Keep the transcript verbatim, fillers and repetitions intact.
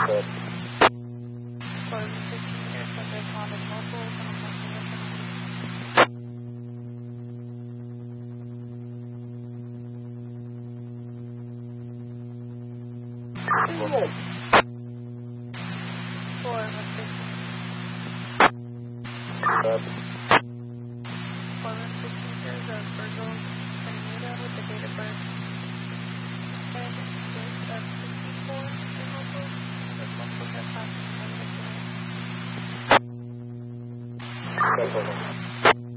Good. For fifteen years, subject wanted local, Good. for fifteen. Good. For fifteen years of Virgil Bermuda with the date of birth and date of sixty-four in local, with multiple trespassing and Good.